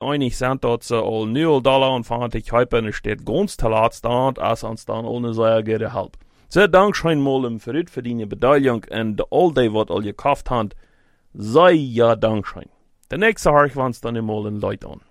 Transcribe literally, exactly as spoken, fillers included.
einig sind dort so all nul Dollar und fand ich heute eine steht ganz talat da, als uns dann ohne sehr gute Help. So, Dankeschön mal für die für deine Beteiligung und all die, was all gekauft habt, sei ja Dankeschön. Der nächste Tag waren es dann mal in Leute an.